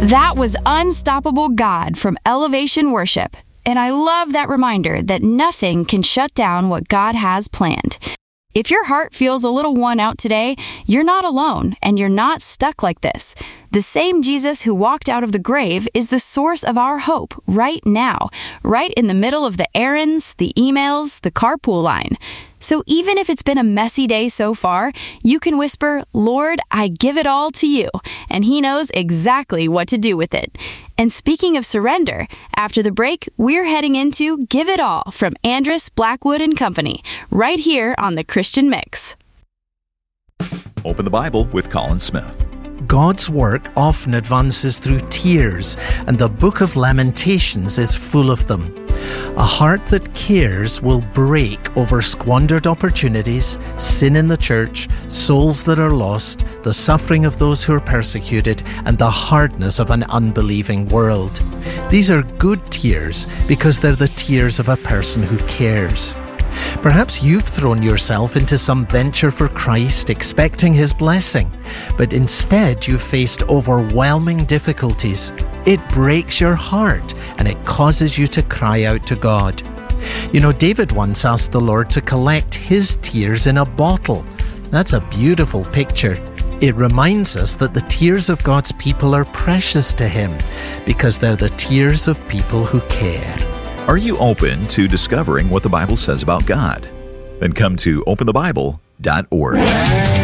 That was Unstoppable God from Elevation Worship. And I love that reminder that nothing can shut down what God has planned. If your heart feels a little worn out today, you're not alone and you're not stuck like this. The same Jesus who walked out of the grave is the source of our hope right now, right in the middle of the errands, the emails, the carpool line. So even if it's been a messy day so far, you can whisper, "Lord, I give it all to you," and He knows exactly what to do with it. And speaking of surrender, after the break, we're heading into Give It All from Andrus Blackwood and Company, right here on The Christian Mix. Open the Bible with Colin Smith. God's work often advances through tears, and the Book of Lamentations is full of them. A heart that cares will break over squandered opportunities, sin in the church, souls that are lost, the suffering of those who are persecuted, and the hardness of an unbelieving world. These are good tears because they're the tears of a person who cares. Perhaps you've thrown yourself into some venture for Christ expecting His blessing, but instead you've faced overwhelming difficulties. It breaks your heart and it causes you to cry out to God. You know, David once asked the Lord to collect his tears in a bottle. That's a beautiful picture. It reminds us that the tears of God's people are precious to Him because they're the tears of people who care. Are you open to discovering what the Bible says about God? Then come to openthebible.org.